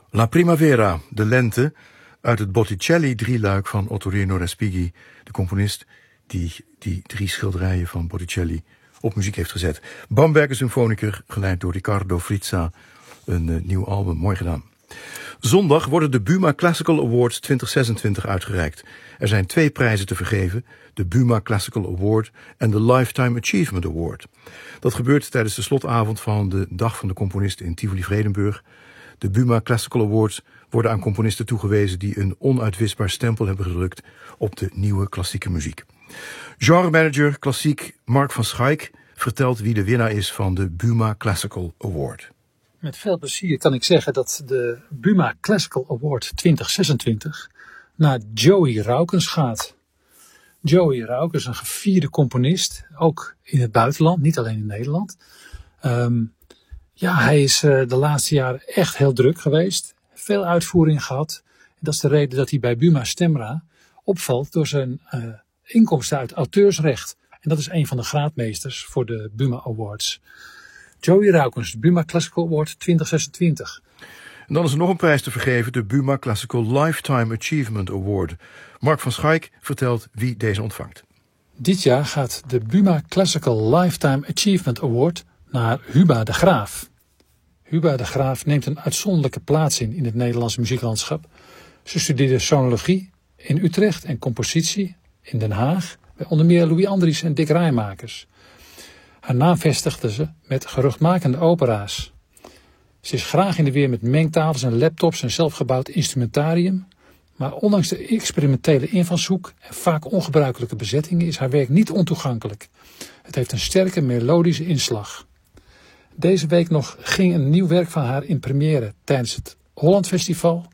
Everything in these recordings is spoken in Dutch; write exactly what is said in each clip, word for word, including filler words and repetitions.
La Primavera, de lente, uit het Botticelli-drieluik van Ottorino Respighi, de componist die die drie schilderijen van Botticelli op muziek heeft gezet. Bamberger Symfoniker, geleid door Riccardo Frizza, een uh, nieuw album, mooi gedaan. Zondag worden de Buma Classical Awards twintig zesentwintig uitgereikt. Er zijn twee prijzen te vergeven, de Buma Classical Award en de Lifetime Achievement Award. Dat gebeurt tijdens de slotavond van de Dag van de Componisten in Tivoli-Vredenburg. De Buma Classical Awards worden aan componisten toegewezen die een onuitwisbaar stempel hebben gedrukt op de nieuwe klassieke muziek. Genremanager klassiek Mark van Schaik vertelt wie de winnaar is van de Buma Classical Award. Met veel plezier kan ik zeggen dat de Buma Classical Award twintig zesentwintig naar Joey Raukens gaat. Joey Raukens, een gevierde componist, ook in het buitenland, niet alleen in Nederland. Um, ja, hij is uh, de laatste jaren echt heel druk geweest, veel uitvoering gehad. En dat is de reden dat hij bij Buma Stemra opvalt door zijn uh, inkomsten uit auteursrecht. En dat is een van de graadmeesters voor de Buma Awards. Joey Raukens, Buma Classical Award twintig zesentwintig. En dan is er nog een prijs te vergeven, de Buma Classical Lifetime Achievement Award. Mark van Schaik vertelt wie deze ontvangt. Dit jaar gaat de Buma Classical Lifetime Achievement Award naar Huba de Graaf. Huba de Graaf neemt een uitzonderlijke plaats in in het Nederlandse muzieklandschap. Ze studeerde sonologie in Utrecht en compositie in Den Haag bij onder meer Louis Andries en Dick Rijmakers. Haar naam vestigde ze met geruchtmakende opera's. Ze is graag in de weer met mengtafels en laptops en zelfgebouwd instrumentarium. Maar ondanks de experimentele invalshoek en vaak ongebruikelijke bezettingen is haar werk niet ontoegankelijk. Het heeft een sterke melodische inslag. Deze week nog ging een nieuw werk van haar in première tijdens het Holland Festival.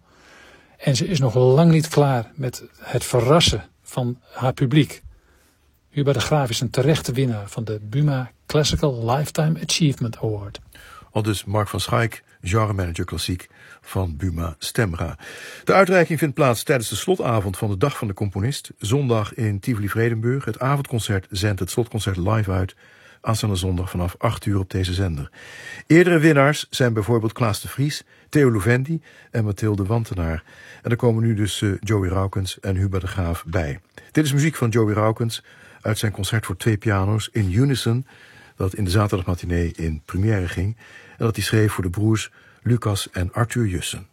En ze is nog lang niet klaar met het verrassen van haar publiek. Huba de Graaf is een terechte winnaar van de Buma Classical Lifetime Achievement Award. Aldus Mark van Schaik, genremanager klassiek van Buma Stemra. De uitreiking vindt plaats tijdens de slotavond van de Dag van de Componist, zondag in Tivoli-Vredenburg. Het avondconcert zendt het slotconcert live uit, aanstaande zondag vanaf acht uur op deze zender. Eerdere winnaars zijn bijvoorbeeld Klaas de Vries, Theo Louvendi en Mathilde Wantenaar. En er komen nu dus uh, Joey Raukens en Huba de Graaf bij. Dit is muziek van Joey Raukens uit zijn concert voor twee piano's in Unison, dat in de zaterdagmatinee in première ging en dat hij schreef voor de broers Lucas en Arthur Jussen.